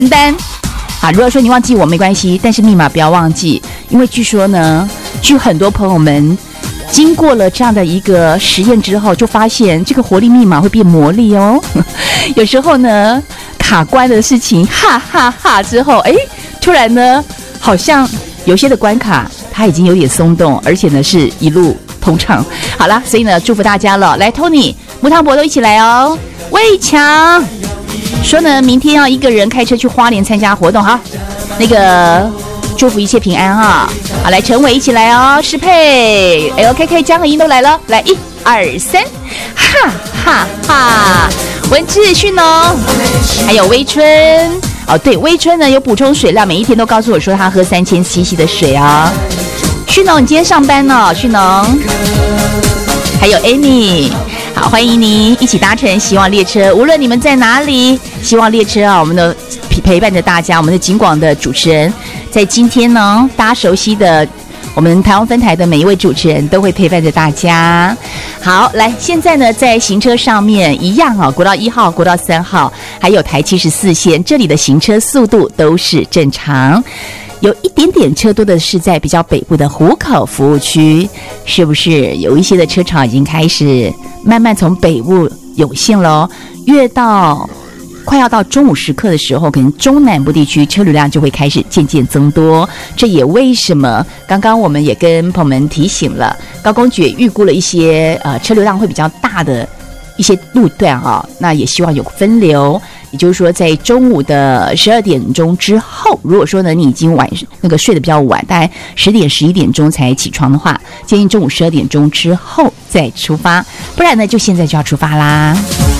单啊，如果说你忘记我没关系，但是密码不要忘记，因为据说呢，据很多朋友们经过了这样的一个实验之后，就发现这个活力密码会变魔力哦。有时候呢，卡关的事情，哈哈哈之后，哎，突然呢，好像有些的关卡它已经有点松动，而且呢是一路通畅。好啦，所以呢，祝福大家了。来 ，Tony、木汤伯都一起来哦。魏强说呢，明天要一个人开车去花莲参加活动哈。那个祝福一切平安哈。好，来陈伟一起来哦。适配 LKK 江和英都来了，来1、2、3，哈哈哈。文志迅哦，还有微春哦，对，微春呢有补充水量，每一天都告诉我说他喝3000 CC 的水啊。迅农，你今天上班呢？迅农，还有 Amy。好，欢迎您一起搭乘希望列车，无论你们在哪里，希望列车啊，我们的陪伴着大家，我们的警广的主持人，在今天呢，大家熟悉的我们台湾分台的每一位主持人都会陪伴着大家。好，来，现在呢，在行车上面一样啊，国道1号、国道3号，还有台74线，这里的行车速度都是正常。有一点点车多的是在比较北部的湖口服务区，是不是有一些的车潮已经开始慢慢从北部涌现了？越到快要到中午时刻的时候，可能中南部地区车流量就会开始渐渐增多。这也为什么刚刚我们也跟朋友们提醒了，高公局也预估了一些车流量会比较大的一些路段啊，那也希望有分流。也就是说，在中午的12点钟之后，如果说呢你已经睡得比较晚，大概10点11点钟才起床的话，建议中午12点钟之后再出发，不然呢就现在就要出发啦。